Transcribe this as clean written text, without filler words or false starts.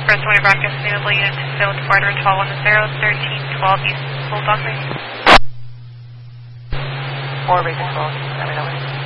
First Wave Rocket available unit to fill with Border 1210, 1312 East Bulldog Lane. 4 Basic 12, 7